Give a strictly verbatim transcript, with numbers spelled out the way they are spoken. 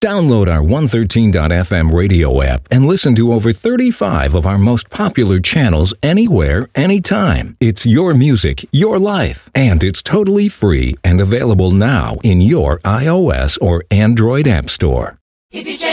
Download our one thirteen dot f m radio app and listen to over thirty-five of our most popular channels anywhere, anytime. It's your music, your life, and it's totally free and available now in your iOS or Android app store. If you